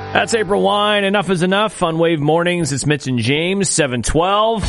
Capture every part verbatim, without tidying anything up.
That's April Wine. Enough is enough on Wave Mornings. It's Mitch and James, seven twelve.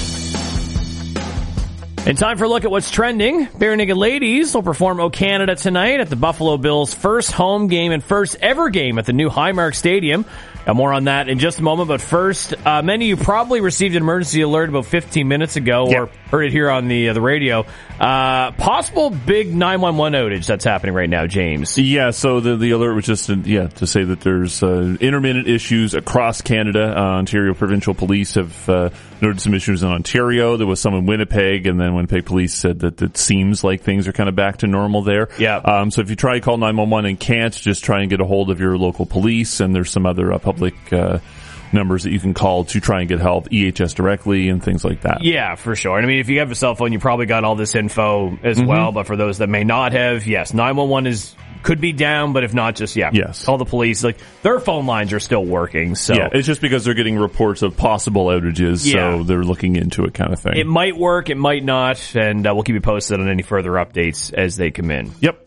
And time for a look at what's trending. Bare Naked Ladies will perform O Canada tonight at the Buffalo Bills' first home game and first ever game at the new Highmark Stadium. Uh, more on that in just a moment, but first, uh, many of you probably received an emergency alert about fifteen minutes ago, yep. or heard it here on the uh, the radio. Uh, possible big nine one one outage that's happening right now, James. Yeah, so the the alert was just, uh, yeah, to say that there's uh, intermittent issues across Canada. Uh, Ontario Provincial Police have uh, noted some issues in Ontario. There was some in Winnipeg, and then Winnipeg Police said that it seems like things are kind of back to normal there. Yeah. Um, so if you try to call nine one one and can't, just try and get a hold of your local police, and there's some other uh, public uh, numbers that you can call to try and get help, E H S directly and things like that. Yeah, for sure. And I mean, if you have a cell phone, you probably got all this info as mm-hmm. well, but for those that may not have, yes, nine one one is could be down, but if not, just, yeah, yes. call the police. Like, their phone lines are still working, so. Yeah, it's just because they're getting reports of possible outages, yeah. so they're looking into it kind of thing. It might work, it might not, and uh, we'll keep you posted on any further updates as they come in. Yep.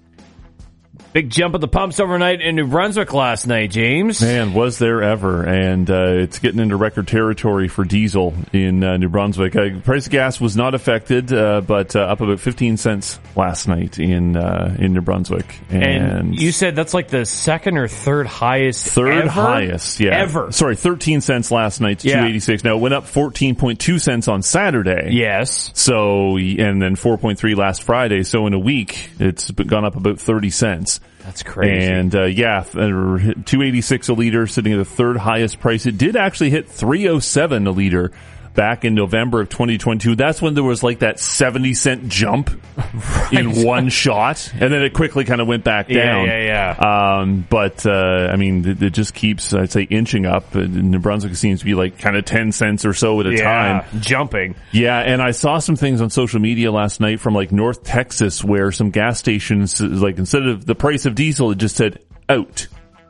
Big jump at the pumps overnight in New Brunswick last night, James. Man, was there ever. And uh, it's getting into record territory for diesel in uh, New Brunswick. Uh, price of gas was not affected, uh, but uh, up about fifteen cents last night in uh, in New Brunswick. And, and you said that's like the second or third highest Third ever? highest, yeah. Ever. Sorry, thirteen cents last night to yeah. two eighty-six. Now, it went up fourteen point two cents on Saturday. Yes. So, and then four point three last Friday. So, in a week, it's gone up about thirty cents. That's crazy. And, uh, yeah, two eighty-six a liter, sitting at the third highest price. It did actually hit three oh seven a liter back in November of twenty twenty-two. That's when there was like that seventy cent jump right. in one shot. And then it quickly kind of went back down. Yeah, yeah, yeah. Um, but, uh, I mean, it, it just keeps, I'd say, inching up. New Brunswick seems to be like kind of ten cents or so at a yeah, time. Jumping. Yeah, and I saw some things on social media last night from like North Texas where some gas stations, like instead of the price of diesel, it just said out.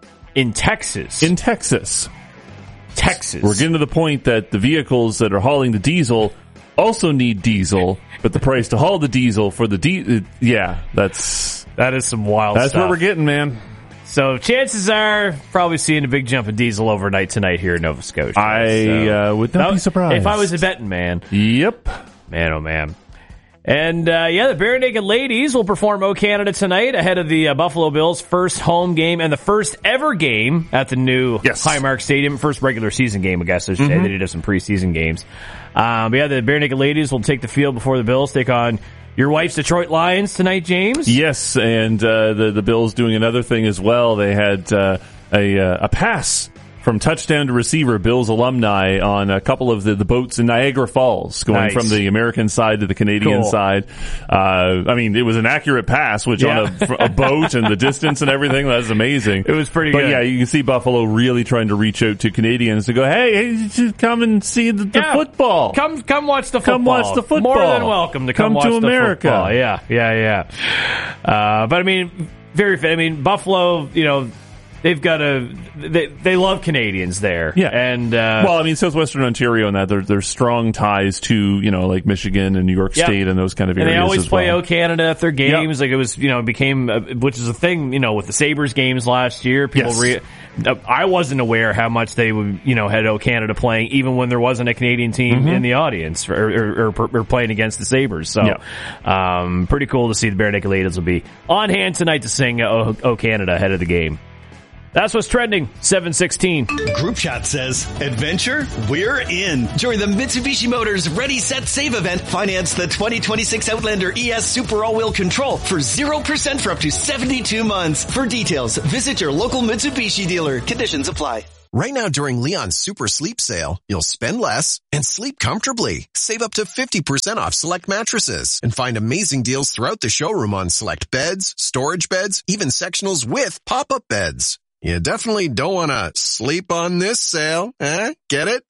In Texas? In Texas. Texas. We're getting to the point that the vehicles that are hauling the diesel also need diesel, but the price to haul the diesel for the diesel, yeah, that's that is some wild that's stuff. That's what we're getting, man. So chances are probably seeing a big jump in diesel overnight tonight here in Nova Scotia. I so, uh, would not that, be surprised. If I was a betting man. Yep. Man, oh man. And, uh, yeah, the Bare Naked Ladies will perform O Canada tonight ahead of the uh, Buffalo Bills' first home game and the first ever game at the new yes. Highmark Stadium. First regular season game, I guess I should mm-hmm. say. They did have some preseason games. Um, but yeah, the Bare Naked Ladies will take the field before the Bills take on your wife's Detroit Lions tonight, James. Yes, and uh, the, the Bills doing another thing as well. They had uh, a, uh, a pass from touchdown to receiver, Bills alumni on a couple of the, the boats in Niagara Falls, going nice. from the American side to the Canadian cool. side. Uh, I mean, it was an accurate pass, which yeah. on a, a boat and the distance and everything, that's amazing. It was pretty but good. But yeah, you can see Buffalo really trying to reach out to Canadians to go, hey, hey come and see the, the yeah. football. Come come watch the football. Come watch the football. More than welcome to come, come watch to the America. football. Yeah, yeah, yeah. Uh, but I mean, very, I mean, Buffalo, you know, they've got a they they love Canadians there. Yeah. And uh well, I mean, Southwestern Ontario and that there there's strong ties to, you know, like Michigan and New York yep. State and those kind of areas. And they always as play well. O Canada at their games. Yep. Like it was, you know, it became uh, which is a thing, you know, with the Sabres games last year. People yes. re- I wasn't aware how much they would, you know, had O Canada playing even when there wasn't a Canadian team mm-hmm. in the audience or, or, or, or playing against the Sabres. So, yep. um pretty cool to see the Bare Naked Ladies will be on hand tonight to sing O, o Canada ahead of the game. That's what's trending. seven sixteen. Group chat says, adventure? We're in. Join the Mitsubishi Motors Ready, Set, Save event. Finance the twenty twenty-six Outlander E S Super All-Wheel Control for zero percent for up to seventy-two months. For details, visit your local Mitsubishi dealer. Conditions apply. Right now during Leon's Super Sleep Sale, you'll spend less and sleep comfortably. Save up to fifty percent off select mattresses and find amazing deals throughout the showroom on select beds, storage beds, even sectionals with pop-up beds. You definitely don't want to sleep on this sale, eh? Get it?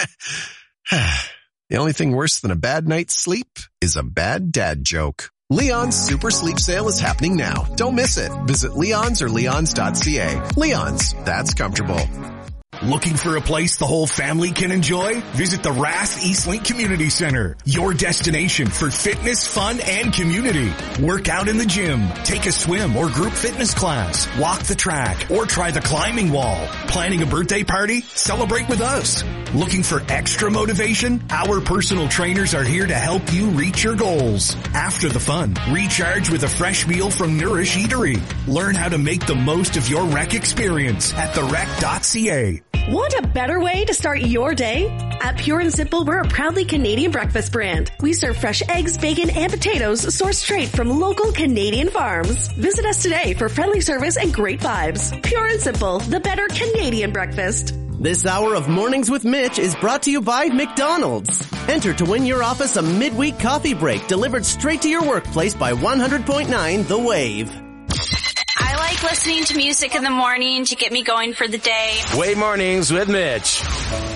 The only thing worse than a bad night's sleep is a bad dad joke. Leon's Super Sleep Sale is happening now. Don't miss it. Visit Leon's or leons dot c a. Leon's, that's comfortable. Looking for a place the whole family can enjoy? Visit the Rath Eastlink Community Center, your destination for fitness, fun, and community. Work out in the gym, take a swim or group fitness class, walk the track, or try the climbing wall. Planning a birthday party? Celebrate with us. Looking for extra motivation? Our personal trainers are here to help you reach your goals. After the fun, recharge with a fresh meal from Nourish Eatery. Learn how to make the most of your rec experience at the rec dot c a. Want a better way to start your day? At Pure and Simple, we're a proudly Canadian breakfast brand. We serve fresh eggs, bacon, and potatoes sourced straight from local Canadian farms. Visit us today for friendly service and great vibes. Pure and Simple, the better Canadian breakfast. This hour of Mornings with Mitch is brought to you by McDonald's. Enter to win your office a midweek coffee break delivered straight to your workplace by one hundred point nine The Wave. I like listening to music in the morning to get me going for the day. Wave Mornings with Mitch.